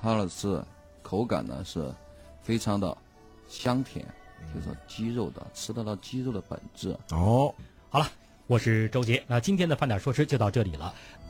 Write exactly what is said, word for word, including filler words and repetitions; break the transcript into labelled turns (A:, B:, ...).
A: 它呢是口感呢是非常的香甜，就是说鸡肉的吃得到鸡肉的本质。
B: 哦，
C: 好了，我是周杰，那今天的饭点说吃就到这里了。